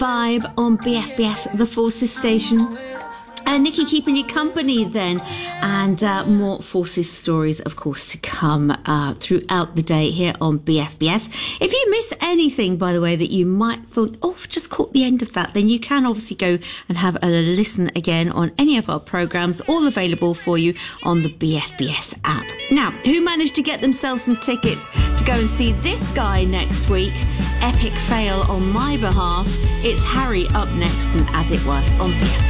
vibe on BFBS, the Forces station. Nikki keeping you company then, and more Forces stories, of course, to come throughout the day here on BFBS. If you miss anything, by the way, that you might think, oh, I've just caught the end of that, then you can obviously go and have a listen again on any of our programmes, all available for you on the BFBS app. Now, who managed to get themselves some tickets to go and see this guy next week? Epic fail on my behalf. It's Harry up next, and As It Was on BFBS.